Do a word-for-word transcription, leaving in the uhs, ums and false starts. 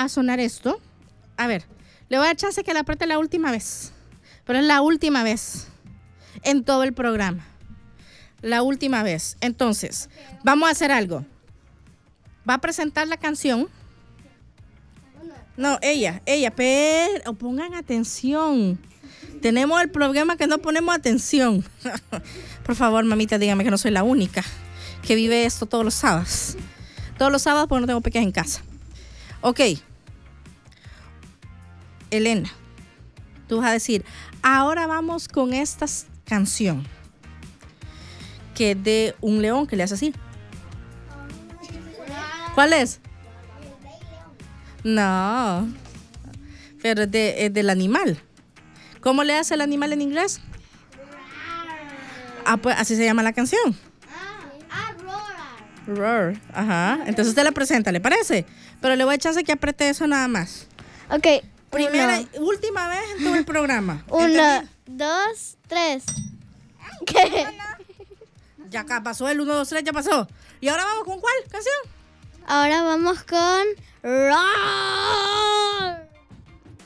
a sonar esto. A ver, le voy a dar chance que la apriete la última vez. Pero es la última vez en todo el programa. La última vez. Entonces, vamos a hacer algo. Va a presentar la canción. No, ella, ella, pero pongan atención. Tenemos el problema que no ponemos atención. Por favor, mamita, dígame que no soy la única que vive esto todos los sábados. Todos los sábados porque no tengo pequeñas en casa. Ok. Elena, tú vas a decir, ahora vamos con esta canción que es de un león que le hace así. ¿Cuál es? No, pero es, de, es del animal. ¿Cómo le hace el animal en inglés? Ah, pues así se llama la canción. Roar. Ajá. Entonces usted la presenta, ¿le parece? Pero le voy a echar que apriete eso nada más. Ok. Primera y última vez en todo el programa. Uno, ¿Entendido? dos, tres. ¿Qué? Ya acá pasó el uno, dos, tres, ya pasó. ¿Y ahora vamos con cuál canción? Ahora vamos con Roar.